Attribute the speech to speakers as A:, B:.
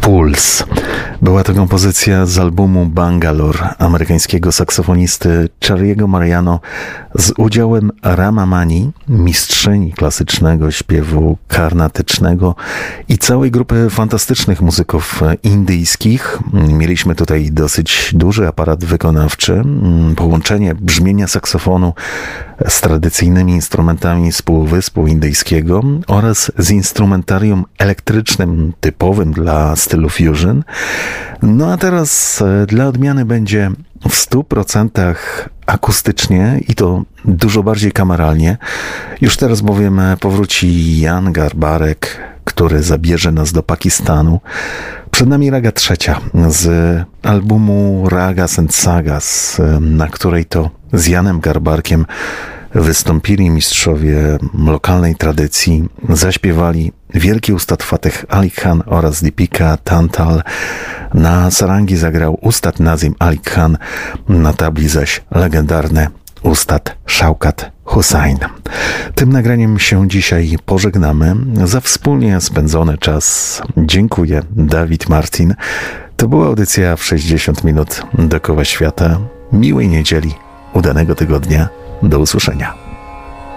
A: Puls. Była to kompozycja z albumu Bangalore amerykańskiego saksofonisty Charlie'ego Mariano z udziałem Rama Mani, mistrzyni klasycznego śpiewu karnatycznego i całej grupy fantastycznych muzyków indyjskich. Mieliśmy tutaj dosyć duży aparat wykonawczy, połączenie brzmienia saksofonu z tradycyjnymi instrumentami z Półwyspu Indyjskiego oraz z instrumentarium elektrycznym typowym dla stylu fusion. No a teraz dla odmiany będzie w 100% akustycznie i to dużo bardziej kameralnie. Już teraz bowiem powróci Jan Garbarek, który zabierze nas do Pakistanu. Przed nami raga trzecia z albumu Ragas and Sagas, na której to z Janem Garbarkiem wystąpili mistrzowie lokalnej tradycji, zaśpiewali wielki ustad Fateh Ali Khan oraz Deepika Tantal. Na sarangi zagrał ustad Nazim Ali Khan, na tabli zaś legendarny ustad Shaukat Hussain. Tym nagraniem się dzisiaj pożegnamy. Za wspólnie spędzony czas dziękuję, Dawid Martin. To była audycja w 60 minut dookoła świata. Miłej niedzieli, udanego tygodnia. Do usłyszenia.